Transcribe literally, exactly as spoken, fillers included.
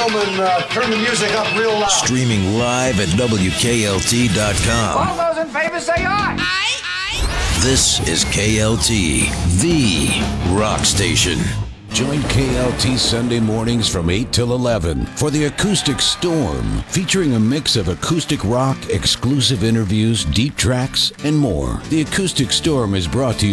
gentlemen, uh, turn the music up real loud. Streaming live at W K L T dot com. All those in favor say aye. Aye. Aye. This is K L T, the rock station. Join K L T Sunday mornings from eight till eleven for the Acoustic Storm, featuring a mix of acoustic rock, exclusive interviews, deep tracks, and more. The Acoustic Storm is brought to you